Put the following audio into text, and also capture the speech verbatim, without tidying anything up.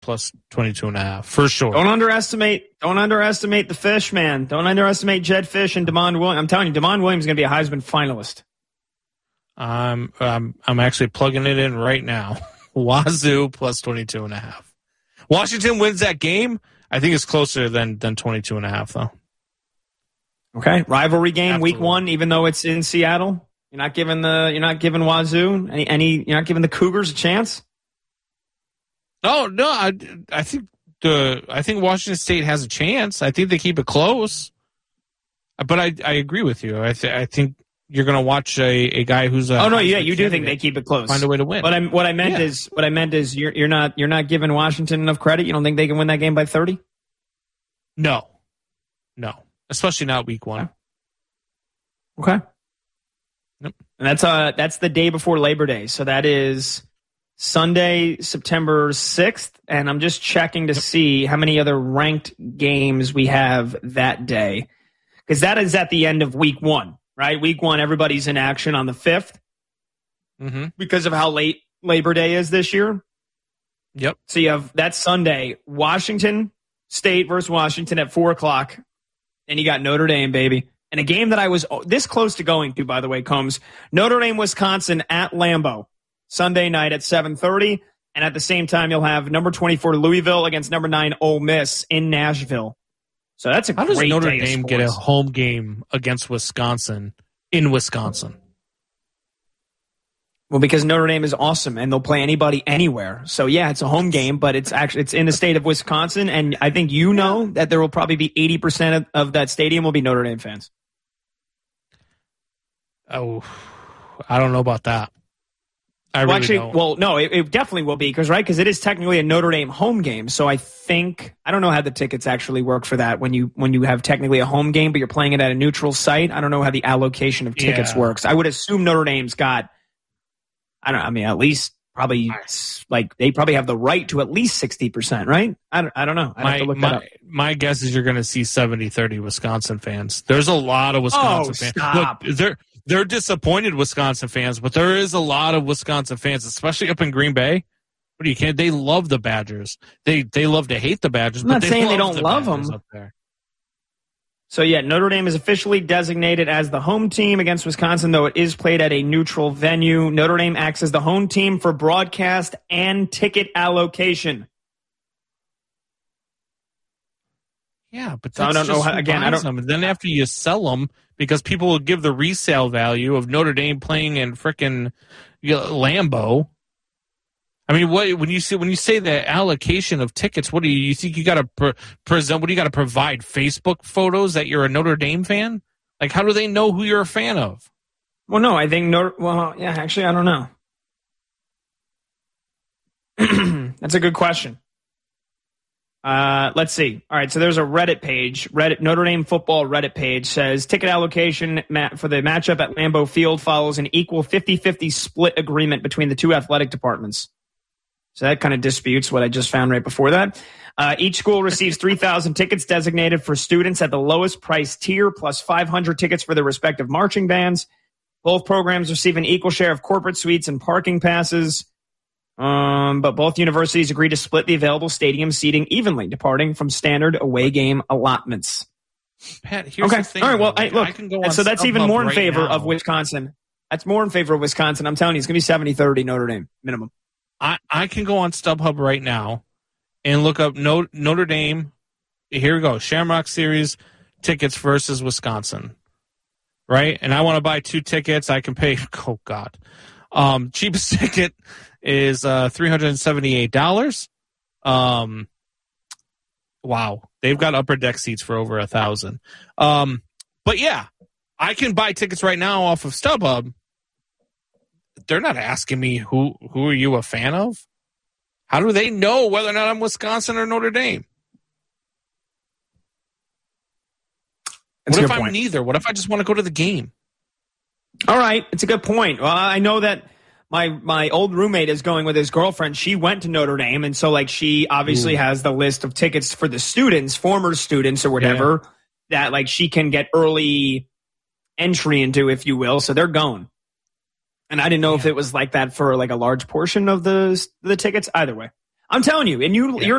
plus twenty-two and a half for sure. Don't underestimate. Don't underestimate the fish, man. Don't underestimate Jed Fish and Damon Williams. I'm telling you, Damon Williams is going to be a Heisman finalist. I'm I'm I'm actually plugging it in right now. Wazoo plus twenty-two and a half. Washington wins that game. I think it's closer than than twenty-two and a half though. Okay, rivalry game, Absolutely. week one, even though it's in Seattle. You're not giving the you're not giving Wazoo any, any you're not giving the Cougars a chance. Oh no, I I think the I think Washington State has a chance. I think they keep it close. But I I agree with you. I th- I think you're going to watch a, a guy who's a oh no yeah you do think they keep it close. Find a way to win. What I what I meant yeah. is what I meant is you're you're not you're not giving Washington enough credit. You don't think they can win that game by thirty? No, no, especially not week one. Okay. Nope. And that's uh that's the day before Labor Day, so that is Sunday, September sixth, and I'm just checking to yep. see how many other ranked games we have that day, because that is at the end of week one. Right, week one, everybody's in action on the fifth mm-hmm. because of how late Labor Day is this year. Yep. So you have that Sunday, Washington State versus Washington at four o'clock, and you got Notre Dame, baby. And a game that I was this close to going to, by the way, Combs, Notre Dame, Wisconsin at Lambeau, Sunday night at seven thirty, and at the same time you'll have number twenty-four Louisville against number nine Ole Miss in Nashville. So that's a How great does Notre day Dame of get a sports. home game against Wisconsin in Wisconsin? Well, because Notre Dame is awesome and they'll play anybody anywhere. So yeah, it's a home game, but it's actually it's in the state of Wisconsin, and I think you know that there will probably be eighty percent of, of that stadium will be Notre Dame fans. Oh, I don't know about that. I well, really actually, don't. well, no, it, it definitely will be because right, because it is technically a Notre Dame home game. So I think I don't know how the tickets actually work for that when you when you have technically a home game, but you're playing it at a neutral site. I don't know how the allocation of tickets Yeah. works. I would assume Notre Dame's got, I don't know, I mean, at least probably like they probably have the right to at least sixty percent, right? I don't, I don't know. I'd my have to look my, that up. my guess is you're going to see seventy thirty Wisconsin fans. There's a lot of Wisconsin Oh, fans. stop. Look, they're they're disappointed Wisconsin fans, but there is a lot of Wisconsin fans, especially up in Green Bay. What do you can't? They love the Badgers. They they love to hate the Badgers. I'm but not they saying love they don't the love Badgers them. up there. So, yeah, Notre Dame is officially designated as the home team against Wisconsin, though it is played at a neutral venue. Notre Dame acts as the home team for broadcast and ticket allocation. Yeah, but So I that's don't know just how- who again, I buys don't- them. And then after you sell them, because people will give the resale value of Notre Dame playing in frickin' Lambeau. I mean, what when you say when you say the allocation of tickets, what do you, you think you got to pre- present? What do you got to provide? Facebook photos that you're a Notre Dame fan? Like, how do they know who you're a fan of? Well, no, I think Notre. Well, yeah, actually, I don't know. That's a good question. Uh, let's see. All right, so there's a Reddit page. Reddit Notre Dame football Reddit page says ticket allocation ma- for the matchup at Lambeau Field follows an equal fifty-fifty split agreement between the two athletic departments. So that kind of disputes what I just found right before that. Uh, each school receives three thousand tickets designated for students at the lowest price tier, plus five hundred tickets for their respective marching bands. Both programs receive an equal share of corporate suites and parking passes. Um, but both universities agree to split the available stadium seating evenly, departing from standard away game allotments. Pat, here's Okay. the thing. All right. Well, though. I, look, I can go and on so that's even StubHub more in right favor now. of Wisconsin. That's more in favor of Wisconsin. I'm telling you, it's going to be seventy thirty Notre Dame minimum. I, I can go on StubHub right now and look up Notre, Notre Dame. Here we go. Shamrock Series tickets versus Wisconsin. Right? And I want to buy two tickets. I can pay, oh, God. Um, cheapest ticket is uh, three hundred seventy-eight dollars. Um, wow. They've got upper deck seats for over a thousand. Um, but, yeah, I can buy tickets right now off of StubHub. They're not asking me who who are you a fan of? How do they know whether or not I'm Wisconsin or Notre Dame? That's what a if good I'm point. neither? What if I just want to go to the game? All right, it's a good point. Well, I know that my my old roommate is going with his girlfriend. She went to Notre Dame, and so like she obviously Ooh. has the list of tickets for the students, former students or whatever, that like she can get early entry into, if you will. So they're going. And I didn't know Yeah. if it was like that for like a large portion of the the tickets. Either way, I'm telling you, and you Yeah. you're